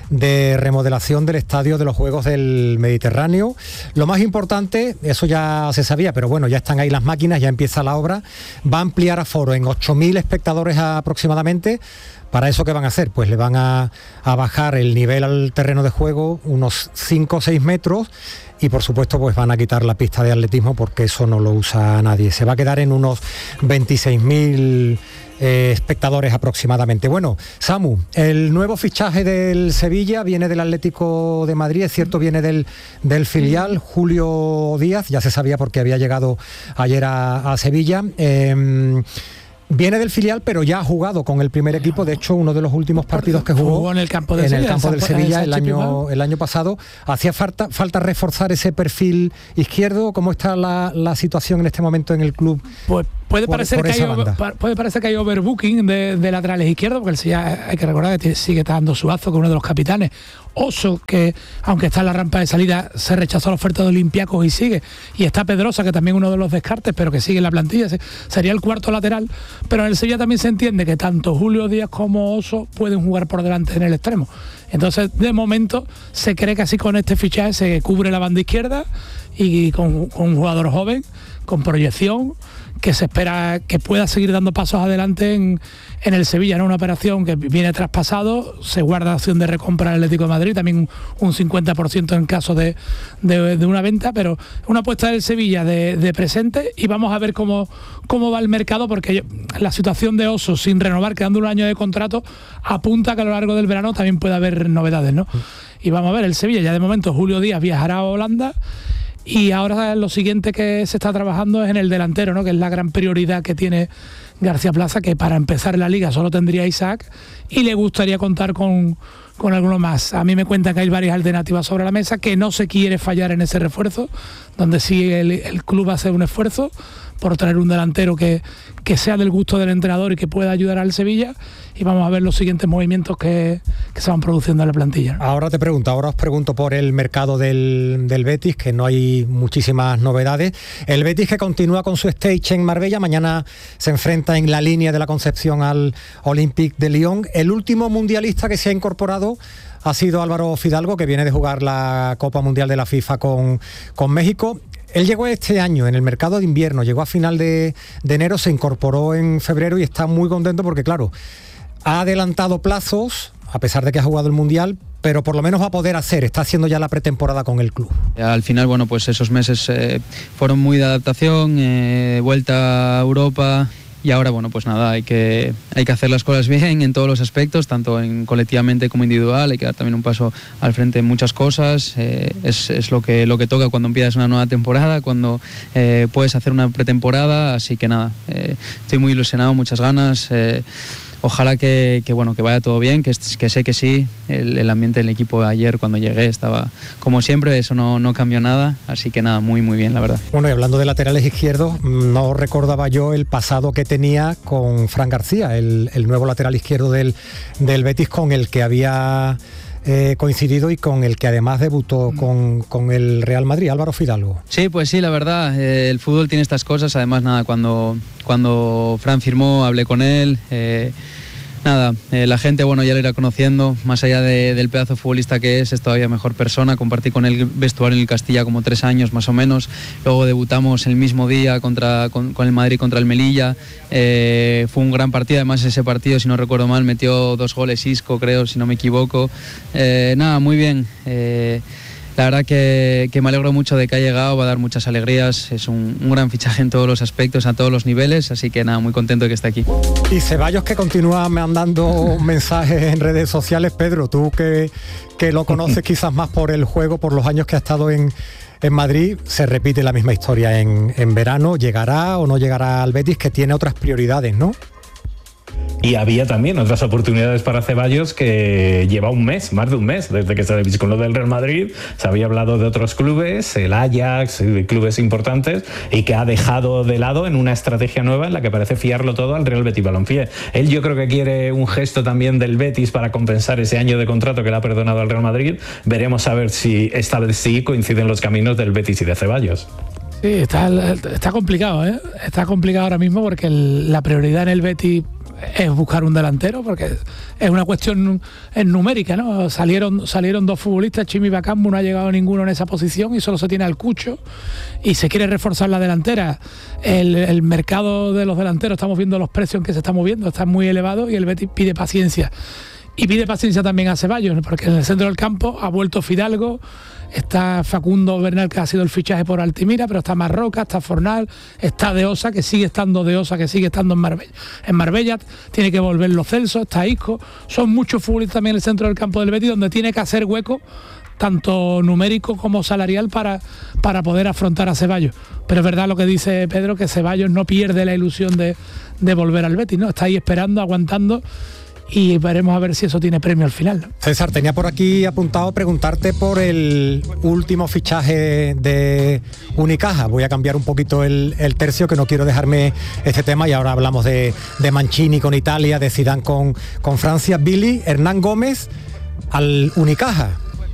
de remodelación del estadio de los Juegos del Mediterráneo. Lo más importante, eso ya se sabía, pero bueno, ya están ahí las máquinas, ya empieza la obra, va a ampliar aforo en ocho mil espectadores aproximadamente, ¿Para eso qué van a hacer? Pues le van a, a bajar el nivel al terreno de juego unos cinco o seis metros y por supuesto pues van a quitar la pista de atletismo porque eso no lo usa nadie. Se va a quedar en unos veintiséis mil eh, espectadores aproximadamente. Bueno, Samu, el nuevo fichaje del Sevilla viene del Atlético de Madrid, es cierto, viene del, del filial, Julio Díaz, ya se sabía porque había llegado ayer a, a Sevilla. Eh, Viene del filial, pero ya ha jugado con el primer equipo. De hecho, uno de los últimos partidos que jugó, jugó en el campo, de en Sevilla, el campo del Sevilla el año, el el año pasado. ¿Hacía falta, falta reforzar ese perfil izquierdo? ¿Cómo está la, la situación en este momento en el club? Pues puede por, parecer, por que hay, puede parecer que hay overbooking de, de laterales izquierdos, porque el Sevilla, hay que recordar que sigue dando Suazo, que uno de los capitanes. Oso, que aunque está en la rampa de salida, se rechazó la oferta de Olympiacos y sigue. Y está Pedrosa, que también uno de los descartes, pero que sigue en la plantilla. Sería el cuarto lateral. Pero en el Sevilla también se entiende que tanto Julio Díaz como Oso pueden jugar por delante en el extremo. Entonces, de momento, se cree que así con este fichaje se cubre la banda izquierda y con, con un jugador joven, con proyección, que se espera que pueda seguir dando pasos adelante en, en el Sevilla, ¿no? Una operación que viene traspasado, se guarda opción de recompra al Atlético de Madrid, también un, un cincuenta por ciento en caso de, de, de una venta, pero una apuesta del Sevilla de, de presente, y vamos a ver cómo, cómo va el mercado, porque yo, la situación de Oso sin renovar, quedando un año de contrato, apunta que a lo largo del verano también puede haber novedades, ¿no? Y vamos a ver, el Sevilla ya de momento, Julio Díaz viajará a Holanda. Y ahora lo siguiente que se está trabajando es en el delantero, ¿no? Que es la gran prioridad que tiene García Plaza, que para empezar la liga solo tendría Isaac y le gustaría contar con, con alguno más. A mí me cuentan que hay varias alternativas sobre la mesa, que no se quiere fallar en ese refuerzo, donde sí el, el club hace un esfuerzo por traer un delantero que, que sea del gusto del entrenador y que pueda ayudar al Sevilla, y vamos a ver los siguientes movimientos que, que se van produciendo en la plantilla. Ahora te pregunto, ahora os pregunto por el mercado del, del Betis, que no hay muchísimas novedades. El Betis, que continúa con su stage en Marbella, mañana se enfrenta en la línea de la Concepción al Olympique de Lyon. El último mundialista que se ha incorporado ha sido Álvaro Fidalgo, que viene de jugar la Copa Mundial de la FIFA con, con México. Él llegó este año en el mercado de invierno, llegó a final de, de enero, se incorporó en febrero y está muy contento porque, claro, ha adelantado plazos, a pesar de que ha jugado el Mundial, pero por lo menos va a poder hacer, está haciendo ya la pretemporada con el club. Al final, bueno, pues esos meses eh, fueron muy de adaptación, eh, vuelta a Europa. Y ahora, bueno, pues nada, hay que, hay que hacer las cosas bien en todos los aspectos, tanto en colectivamente como individual, hay que dar también un paso al frente en muchas cosas, eh, es, es lo que, lo que toca cuando empiezas una nueva temporada, cuando eh, puedes hacer una pretemporada, así que nada, eh, estoy muy ilusionado, muchas ganas, eh, ojalá que, que, bueno, que vaya todo bien, que, que sé que sí, el, el ambiente del equipo ayer cuando llegué estaba como siempre, eso no, no cambió nada, así que nada, muy muy bien, la verdad. Bueno, y hablando de laterales izquierdos, no recordaba yo el pasado que tenía con Fran García, el, el nuevo lateral izquierdo del, del Betis, con el que había eh, coincidido y con el que además debutó con, con el Real Madrid, Álvaro Fidalgo. Sí, pues sí, la verdad, eh, el fútbol tiene estas cosas, además nada, cuando, cuando Fran firmó, hablé con él, eh, nada, eh, la gente, bueno, ya lo irá conociendo, más allá de, del pedazo futbolista que es, es todavía mejor persona. Compartí con él vestuario en el Castilla como tres años más o menos, luego debutamos el mismo día contra, con, con el Madrid contra el Melilla, eh, fue un gran partido, además ese partido, si no recuerdo mal, metió dos goles Isco, creo, si no me equivoco, eh, nada, muy bien. Eh, La verdad que, que me alegro mucho de que ha llegado, va a dar muchas alegrías, es un, un gran fichaje en todos los aspectos, a todos los niveles, así que nada, muy contento de que esté aquí. Y Ceballos, que continúa mandando mensajes en redes sociales. Pedro, tú que, que lo conoces quizás más por el juego, por los años que ha estado en, en Madrid, se repite la misma historia en, en verano, ¿llegará o no llegará al Betis, que tiene otras prioridades, no? Y había también otras oportunidades para Ceballos, que lleva un mes, más de un mes, desde que se con lo del Real Madrid. Se había hablado de otros clubes, el Ajax, de clubes importantes, y que ha dejado de lado en una estrategia nueva en la que parece fiarlo todo al Real Betis Balompié. Él, yo creo que quiere un gesto también del Betis para compensar ese año de contrato que le ha perdonado al Real Madrid. Veremos a ver si esta vez sí coinciden los caminos del Betis y de Ceballos. Sí, está, está complicado, ¿eh? Está complicado ahora mismo porque el, la prioridad en el Betis es buscar un delantero, porque es una cuestión numérica, ¿no? Salieron, salieron dos futbolistas, Chimi y Bakambu, no ha llegado ninguno en esa posición y solo se tiene al Cucho y se quiere reforzar la delantera. El, el mercado de los delanteros, estamos viendo los precios en que se está moviendo, están muy elevados y el Betis pide paciencia. Y pide paciencia también a Ceballos, porque en el centro del campo ha vuelto Fidalgo, está Facundo Bernal, que ha sido el fichaje por Altimira, pero está Marroca, está Fornal, está De Osa, que sigue estando De Osa, que sigue estando en Marbella. En Marbella tiene que volver Lo Celso, está Isco. Son muchos futbolistas también en el centro del campo del Betis, donde tiene que hacer hueco, tanto numérico como salarial, para, para poder afrontar a Ceballos. Pero es verdad lo que dice Pedro, que Ceballos no pierde la ilusión de, de volver al Betis, ¿no? Está ahí esperando, aguantando, y veremos a ver si eso tiene premio al final, ¿no? César, tenía por aquí apuntado preguntarte por el último fichaje de Unicaja. Voy a cambiar un poquito el, el tercio, que no quiero dejarme este tema, y ahora hablamos de, de Mancini con Italia, de Zidane con, con Francia. Billy, Hernán Gómez al Unicaja.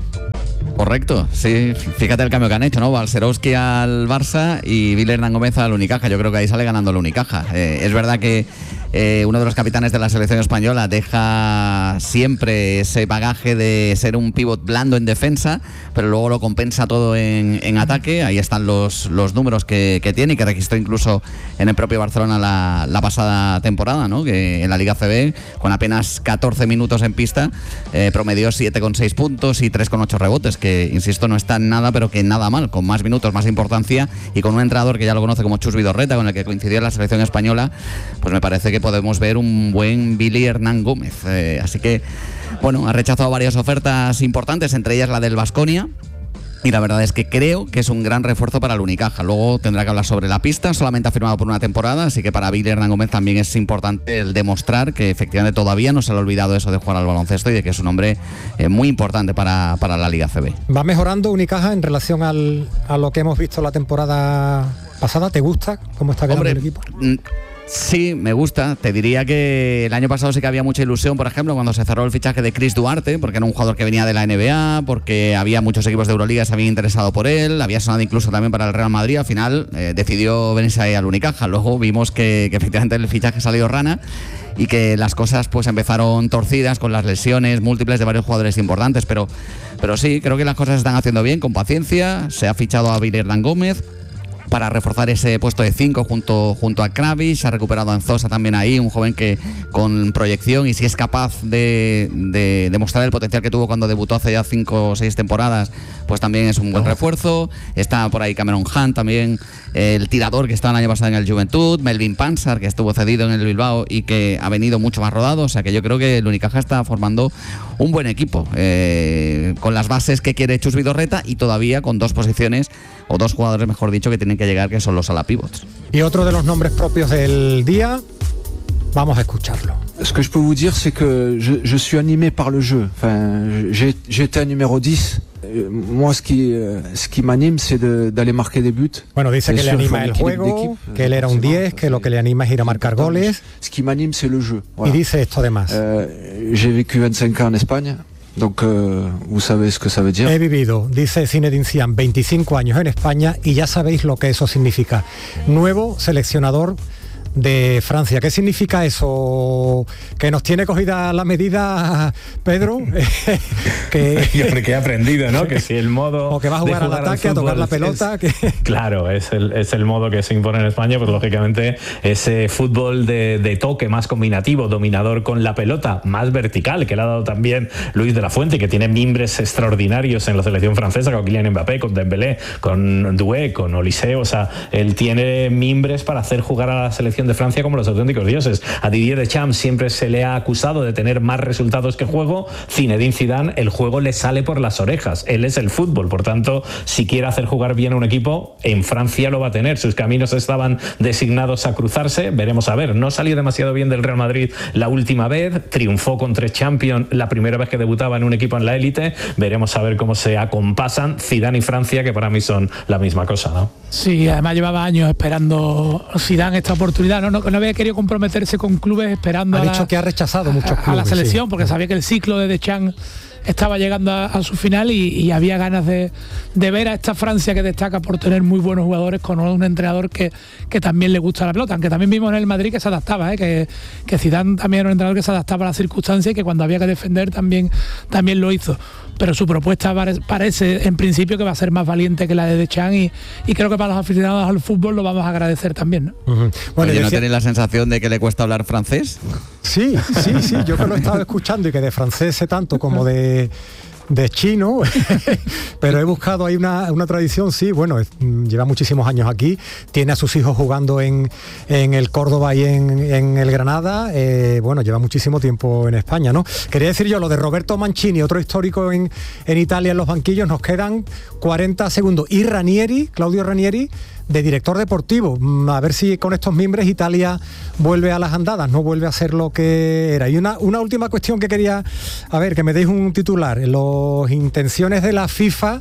Correcto, sí, fíjate el cambio que han hecho, ¿no? Balcerowski al Barça y Billy Hernán Gómez al Unicaja. Yo creo que ahí sale ganando el Unicaja. Eh, es verdad que eh, uno de los capitanes de la selección española deja siempre ese bagaje de ser un pívot blando en defensa, pero luego lo compensa todo en, en ataque. Ahí están los, los números que, que tiene y que registró incluso en el propio Barcelona la, la pasada temporada, ¿no? Que en la Liga C B, con apenas catorce minutos en pista, eh, promedió siete coma seis puntos y tres coma ocho rebotes, que insisto no está nada, pero que nada mal, con más minutos, más importancia, y con un entrenador que ya lo conoce como Chus Vidorreta, con el que coincidió en la selección española. Pues me parece que podemos ver un buen Billy Hernán Gómez. Eh, así que, bueno, ha rechazado varias ofertas importantes, entre ellas la del Baskonia, y la verdad es que creo que es un gran refuerzo para el Unicaja. Luego tendrá que hablar sobre la pista, solamente ha firmado por una temporada, así que para Billy Hernán Gómez también es importante el demostrar que efectivamente todavía no se le ha olvidado eso de jugar al baloncesto y de que es un hombre eh, muy importante para, para la Liga C B. ¿Va mejorando Unicaja en relación al, a lo que hemos visto la temporada pasada? ¿Te gusta cómo está quedando el equipo? Mm, Sí, me gusta. Te diría que el año pasado sí que había mucha ilusión, por ejemplo, cuando se cerró el fichaje de Chris Duarte, porque era un jugador que venía de la N B A, porque había muchos equipos de Euroliga que se habían interesado por él, había sonado incluso también para el Real Madrid. Al final eh, decidió venirse ahí al Unicaja. Luego vimos que, que efectivamente el fichaje salió rana y que las cosas pues empezaron torcidas con las lesiones múltiples de varios jugadores importantes, pero, pero sí, creo que las cosas se están haciendo bien, con paciencia. Se ha fichado a Billy Hernán Gómez para reforzar ese puesto de cinco junto, junto a Kravis. Se ha recuperado a Anzosa también ahí, un joven que con proyección, y si es capaz de, de demostrar el potencial que tuvo cuando debutó hace ya cinco o seis temporadas, pues también es un buen refuerzo. Está por ahí Cameron Hunt también, el tirador que estaba el año pasado en el Juventud, Melvin Pansar, que estuvo cedido en el Bilbao y que ha venido mucho más rodado. O sea que yo creo que el Unicaja está formando un buen equipo, eh, con las bases que quiere Chus Vidorreta, y todavía con dos posiciones, o dos jugadores mejor dicho, que tienen que llegar, que son los ala pivots. Y otro de los nombres propios del día, vamos a escucharlo. Ce que je peux vous dire, c'est que je, je suis animé par le jeu. Enfin, j'ai, j'étais un numéro dix. Moi, ce qui, ce qui m'anime, c'est de, d'aller marquer des buts. Bueno, dice que le anima el juego, que él era un diez, que lo que le anima es ir a marcar goles. Ce qui m'anime, c'est le jeu. Y dice esto además. Euh, j'ai vécu veinticinq ans en Espagne. Donc, euh, vous savez ce que ça veut dire. He vivido, dice Zinedine Zidane, veinticinco años en España, y ya sabéis lo que eso significa. Nuevo seleccionador de Francia. ¿Qué significa eso? ¿Que nos tiene cogida la medida, Pedro? que yo creo que he aprendido, ¿no? Que si el modo... O que va a jugar, jugar al ataque, al a tocar la pelota... Es, que... Claro, es el, es el modo que se impone en España, pues lógicamente ese fútbol de, de toque más combinativo, dominador con la pelota, más vertical, que le ha dado también Luis de la Fuente, que tiene mimbres extraordinarios en la selección francesa, con Kylian Mbappé, con Dembélé, con Doué, con Olise. O sea, él tiene mimbres para hacer jugar a la selección de Francia como los auténticos dioses. A Didier Deschamps siempre se le ha acusado de tener más resultados que juego. Zinedine Zidane, el juego le sale por las orejas. Él es el fútbol, por tanto, si quiere hacer jugar bien a un equipo, en Francia lo va a tener. Sus caminos estaban designados a cruzarse. Veremos a ver. No salió demasiado bien del Real Madrid la última vez. Triunfó con tres Champions la primera vez que debutaba en un equipo en la élite. Veremos a ver cómo se acompasan Zidane y Francia, que para mí son la misma cosa, ¿no? Sí, además llevaba años esperando Zidane esta oportunidad. No, no, no había querido comprometerse con clubes esperando. Ha a dicho la, que ha rechazado muchos clubes. A la selección, sí. porque sabía que el ciclo de Deschamps estaba llegando a, a su final y, y había ganas de, de ver a esta Francia que destaca por tener muy buenos jugadores con un entrenador que, que también le gusta la pelota, aunque también vimos en el Madrid que se adaptaba, ¿eh? que, que Zidane también era un entrenador que se adaptaba a las circunstancias y que cuando había que defender también, también lo hizo. Pero su propuesta parece en principio que va a ser más valiente que la de Deschamps y, y creo que para los aficionados al fútbol lo vamos a agradecer también, ¿no? Uh-huh. Bueno, Oye, ¿no decía... tenéis la sensación de que le cuesta hablar francés? Sí, sí, sí, yo que lo he estado escuchando y que de francés sé tanto como de... de chino, pero he buscado ahí una, una tradición, sí, bueno, es, lleva muchísimos años aquí, tiene a sus hijos jugando en, en el Córdoba y en, en el Granada, eh, bueno, lleva muchísimo tiempo en España, ¿no? Quería decir yo, lo de Roberto Mancini, otro histórico en, en Italia en los banquillos, nos quedan cuarenta segundos, y Ranieri, Claudio Ranieri, de director deportivo, a ver si con estos mimbres Italia vuelve a las andadas, no vuelve a ser lo que era. Y una, una última cuestión que quería, a ver, que me deis un titular, las intenciones de la FIFA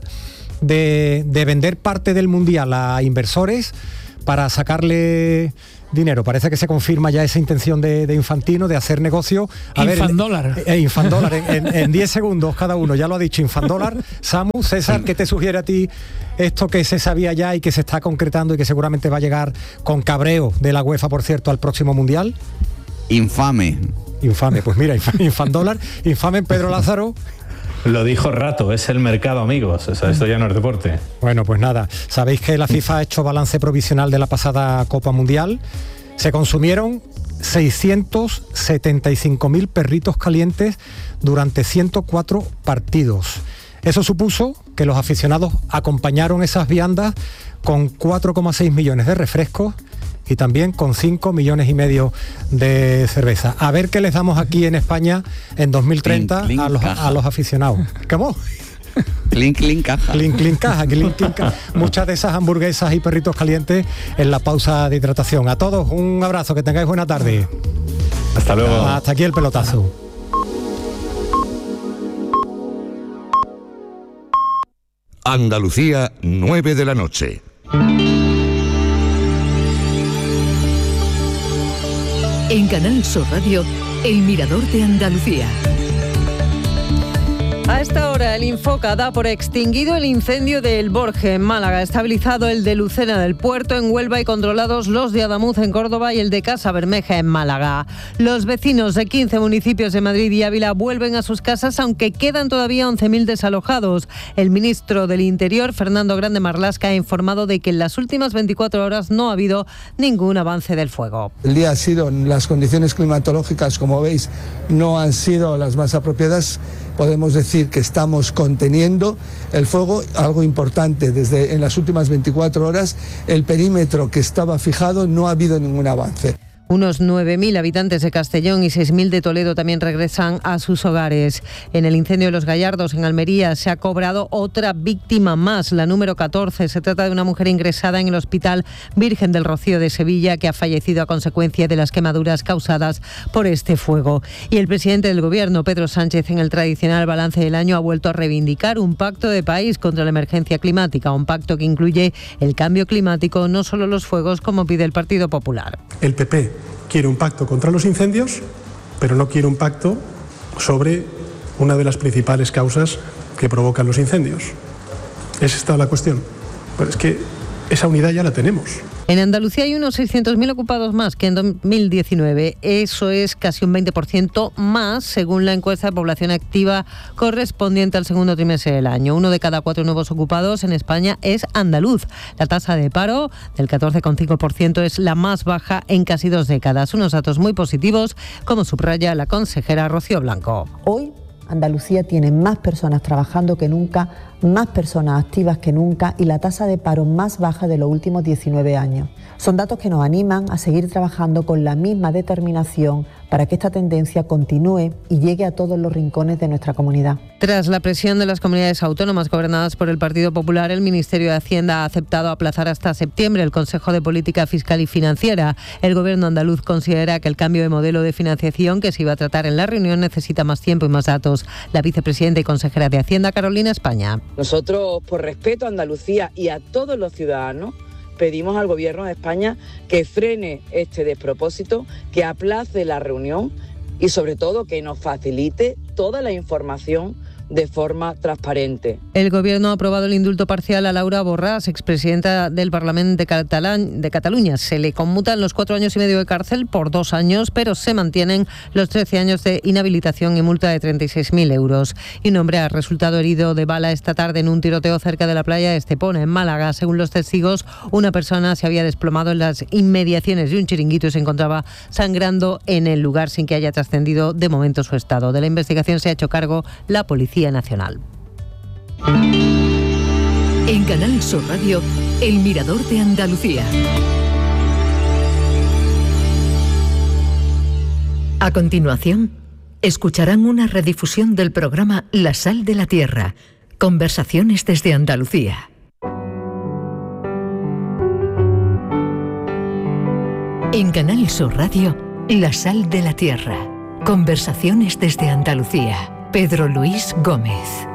de, de vender parte del Mundial a inversores para sacarle dinero. Parece que se confirma ya esa intención de, de Infantino de hacer negocio. A Infandólar. Ver, eh, Infandólar, en diez segundos cada uno, ya lo ha dicho, Infandólar. Samu, César, ¿qué te sugiere a ti esto que se sabía ya y que se está concretando y que seguramente va a llegar con cabreo de la UEFA, por cierto, al próximo Mundial? Infame. Infame, pues mira, Infandólar, infame Pedro Lázaro. Lo dijo Rato, es el mercado, amigos. O sea, esto ya no es deporte. Bueno, pues nada, sabéis que la FIFA ha hecho balance provisional de la pasada Copa Mundial. Se consumieron seiscientos setenta y cinco mil perritos calientes durante ciento cuatro partidos. Eso supuso que los aficionados acompañaron esas viandas con cuatro coma seis millones de refrescos y también con cinco millones y medio de cerveza. A ver qué les damos aquí en España en dos mil treinta clink, clink, a, los, a los aficionados. ¿Cómo? Clink, clink, caja. Clink, clink, caja. Clink, clink, caja. Muchas de esas hamburguesas y perritos calientes en la pausa de hidratación. A todos un abrazo, que tengáis buena tarde. Hasta luego. Hasta aquí el pelotazo. Andalucía, nueve de la noche. En Canal Sur Radio, El Mirador de Andalucía. A esta hora el Infoca da por extinguido el incendio de El Borje en Málaga, estabilizado el de Lucena del Puerto en Huelva y controlados los de Adamuz en Córdoba y el de Casa Bermeja en Málaga. Los vecinos de quince municipios de Madrid y Ávila vuelven a sus casas, aunque quedan todavía once mil desalojados. El ministro del Interior, Fernando Grande Marlaska, ha informado de que en las últimas veinticuatro horas no ha habido ningún avance del fuego. El día ha sido, las condiciones climatológicas, como veis, no han sido las más apropiadas. Podemos decir que estamos conteniendo el fuego, algo importante, desde en las últimas veinticuatro horas el perímetro que estaba fijado no ha habido ningún avance. Unos nueve mil habitantes de Castellón y seis mil de Toledo también regresan a sus hogares. En el incendio de Los Gallardos, en Almería, se ha cobrado otra víctima más, la número catorce. Se trata de una mujer ingresada en el Hospital Virgen del Rocío de Sevilla, que ha fallecido a consecuencia de las quemaduras causadas por este fuego. Y el presidente del Gobierno, Pedro Sánchez, en el tradicional balance del año, ha vuelto a reivindicar un pacto de país contra la emergencia climática, un pacto que incluye el cambio climático, no solo los fuegos, como pide el Partido Popular. El P P quiere un pacto contra los incendios, pero no quiere un pacto sobre una de las principales causas que provocan los incendios. ¿Es esta la cuestión? Pero es que esa unidad ya la tenemos. En Andalucía hay unos seiscientos mil ocupados más que en dos mil diecinueve. Eso es casi un veinte por ciento más, según la encuesta de población activa correspondiente al segundo trimestre del año. Uno de cada cuatro nuevos ocupados en España es andaluz. La tasa de paro del catorce coma cinco por ciento es la más baja en casi dos décadas. Unos datos muy positivos, como subraya la consejera Rocío Blanco. Hoy Andalucía tiene más personas trabajando que nunca, más personas activas que nunca y la tasa de paro más baja de los últimos diecinueve años. Son datos que nos animan a seguir trabajando con la misma determinación para que esta tendencia continúe y llegue a todos los rincones de nuestra comunidad. Tras la presión de las comunidades autónomas gobernadas por el Partido Popular, el Ministerio de Hacienda ha aceptado aplazar hasta septiembre el Consejo de Política Fiscal y Financiera. El Gobierno andaluz considera que el cambio de modelo de financiación que se iba a tratar en la reunión necesita más tiempo y más datos. La vicepresidenta y consejera de Hacienda, Carolina España. Nosotros, por respeto a Andalucía y a todos los ciudadanos, pedimos al Gobierno de España que frene este despropósito, que aplace la reunión y sobre todo que nos facilite toda la información de forma transparente. El Gobierno ha aprobado el indulto parcial a Laura Borràs, expresidenta del Parlamento de, Catalán, de Cataluña. Se le conmutan los cuatro años y medio de cárcel por dos años, pero se mantienen los trece años de inhabilitación y multa de treinta y seis mil euros. Y un hombre ha resultado herido de bala esta tarde en un tiroteo cerca de la playa de Estepona, en Málaga. Según los testigos, una persona se había desplomado en las inmediaciones de un chiringuito y se encontraba sangrando en el lugar sin que haya trascendido de momento su estado. De la investigación se ha hecho cargo la Policía Nacional. En Canal Sur Radio, El Mirador de Andalucía. A continuación, escucharán una redifusión del programa La Sal de la Tierra, Conversaciones desde Andalucía. En Canal Sur Radio, La Sal de la Tierra, Conversaciones desde Andalucía. Pedro Luis Gómez.